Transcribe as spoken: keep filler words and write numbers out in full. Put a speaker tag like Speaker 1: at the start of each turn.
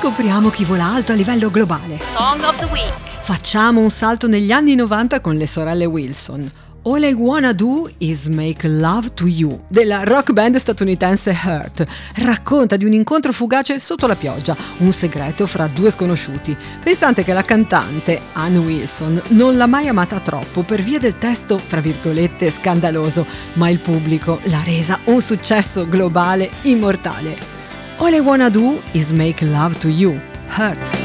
Speaker 1: Scopriamo chi vola alto a livello globale.
Speaker 2: Song of the Week.
Speaker 1: Facciamo un salto negli anni novanta con le sorelle Wilson. All I Wanna Do Is Make Love to You della rock band statunitense Hurt racconta di un incontro fugace sotto la pioggia, un segreto fra due sconosciuti. Pensate che la cantante Ann Wilson non l'ha mai amata troppo per via del testo fra virgolette scandaloso, ma il pubblico l'ha resa un successo globale immortale. All I Wanna Do Is Make Love to You, Hurt.